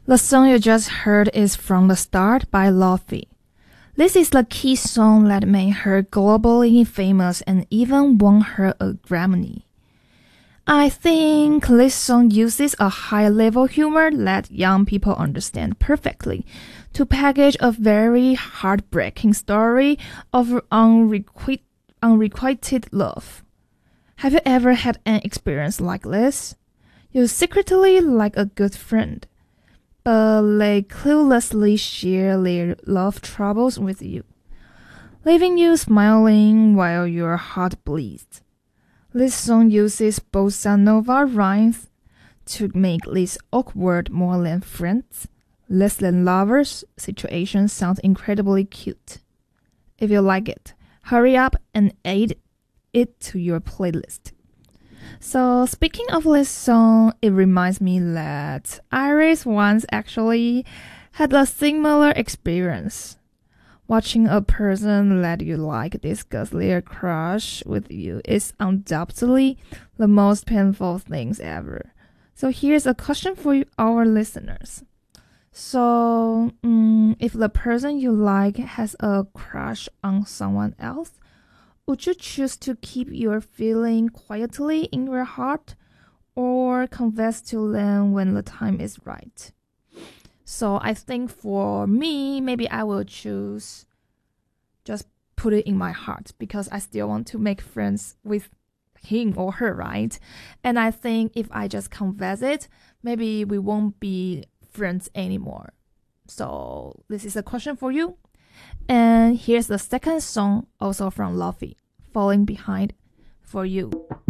The song you just heard is From the Start by Luffy. This is the key song that made her globally famous and even won her a Grammy. I think this song uses a high-level humor that young people understand perfectly to package a very heartbreaking story of unrequited love. Have you ever had an experience like this? You secretly like a good friend, but they cluelessly share their love troubles with you, leaving you smiling while your heart bleeds. This song uses bossa nova rhymes to make this awkward more than friends, less than lovers situation sound incredibly cute. If you like it, hurry up and add it to your playlist. So speaking of this song, it reminds me that Iris once actually had a similar experience. Watching a person that you like discuss their crush with you is undoubtedly the most painful things ever. So here's a question for our listeners. So, if the person you like has a crush on someone else, would you choose to keep your feeling quietly in your heart or confess to them when the time is right? So I think for me, maybe I will choose just put it in my heart because I still want to make friends with him or her, right? And I think if I just confess it, maybe we won't be friends anymore. So this is a question for you. And here's the second song, also from Luffy, Falling Behind for you.